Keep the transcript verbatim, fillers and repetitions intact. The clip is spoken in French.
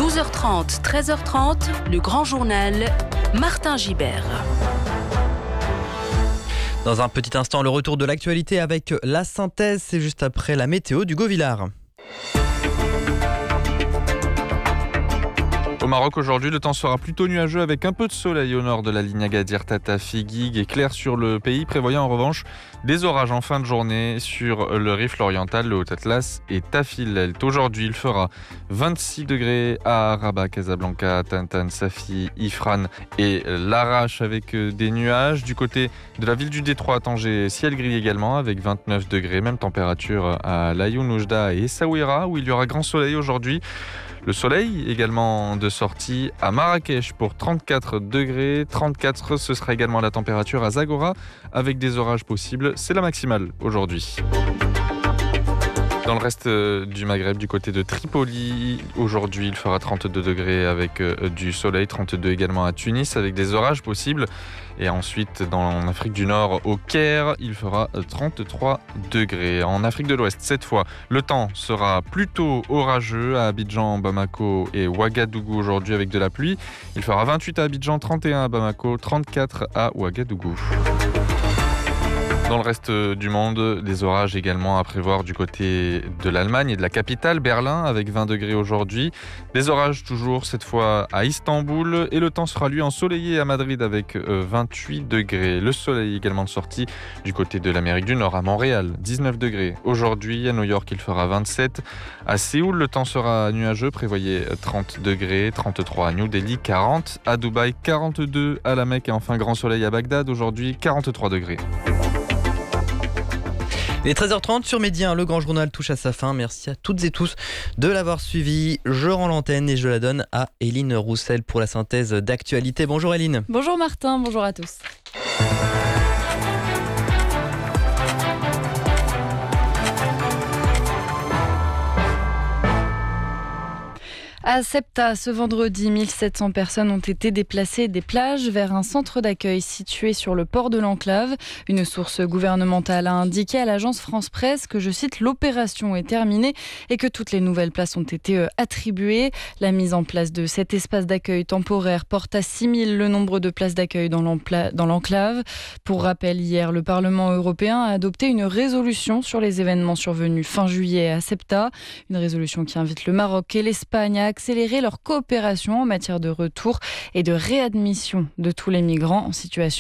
douze heures trente, treize heures trente, le grand journal, Martin Gibert. Dans un petit instant, le retour de l'actualité avec la synthèse, c'est juste après la météo du Govillard. Au Maroc aujourd'hui, le temps sera plutôt nuageux avec un peu de soleil au nord de la ligne Agadir, Tata, Figuig et clair sur le pays, prévoyant en revanche des orages en fin de journée sur le Rifle oriental, le Haut-Atlas et Tafil. Aujourd'hui, il fera vingt-six degrés à Rabat, Casablanca, Tintin, Safi, Ifran et Larache avec des nuages. Du côté de la ville du Détroit à Tanger, ciel gris également avec vingt-neuf degrés, même température à Laayoune, Oujda et Essaouira où il y aura grand soleil aujourd'hui. Le soleil également de sortie à Marrakech pour trente-quatre degrés. trente-quatre, ce sera également la température à Zagora avec des orages possibles. C'est la maximale aujourd'hui. Dans le reste du Maghreb, du côté de Tripoli, aujourd'hui il fera trente-deux degrés avec du soleil, trente-deux également à Tunis avec des orages possibles. Et ensuite, dans l'Afrique du Nord, au Caire, il fera trente-trois degrés. En Afrique de l'Ouest, cette fois, le temps sera plutôt orageux à Abidjan, Bamako et Ouagadougou aujourd'hui avec de la pluie. Il fera vingt-huit à Abidjan, trente et un à Bamako, trente-quatre à Ouagadougou. Dans le reste du monde, des orages également à prévoir du côté de l'Allemagne et de la capitale, Berlin, avec vingt degrés aujourd'hui. Des orages toujours, cette fois à Istanbul. Et le temps sera lui ensoleillé à Madrid avec vingt-huit degrés. Le soleil également de sortie du côté de l'Amérique du Nord, à Montréal, dix-neuf degrés. Aujourd'hui, à New York, il fera vingt-sept. À Séoul, le temps sera nuageux, prévoyez trente degrés. trente-trois à New Delhi, quarante. À Dubaï, quarante-deux. À la Mecque et enfin grand soleil à Bagdad. Aujourd'hui, quarante-trois degrés. Il est treize heures trente sur Média, le grand journal touche à sa fin. Merci à toutes et tous de l'avoir suivi. Je rends l'antenne et je la donne à Éline Roussel pour la synthèse d'actualité. Bonjour Éline. Bonjour Martin, bonjour à tous. À Ceuta, ce vendredi, mille sept cents personnes ont été déplacées des plages vers un centre d'accueil situé sur le port de l'Enclave. Une source gouvernementale a indiqué à l'agence France Presse que, je cite, l'opération est terminée et que toutes les nouvelles places ont été attribuées. La mise en place de cet espace d'accueil temporaire porte à six mille le nombre de places d'accueil dans l'Enclave. Pour rappel, hier, le Parlement européen a adopté une résolution sur les événements survenus fin juillet à Ceuta. Une résolution qui invite le Maroc et l'Espagne à accélérer leur coopération en matière de retour et de réadmission de tous les migrants en situation